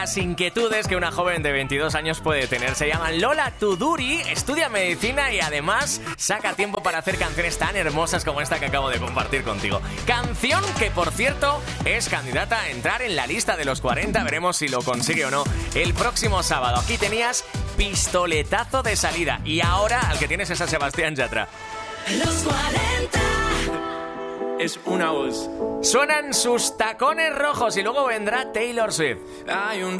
Las inquietudes que una joven de 22 años puede tener. Se llama Lola Tuduri, estudia medicina y además saca tiempo para hacer canciones tan hermosas como esta que acabo de compartir contigo. Canción que, por cierto, es candidata a entrar en la lista de los 40. Veremos si lo consigue o no el próximo sábado. Aquí tenías pistoletazo de salida y ahora al que tienes es a Sebastián Yatra. Los 40. Es una voz. Suenan sus tacones rojos y luego vendrá Taylor Swift. Hay un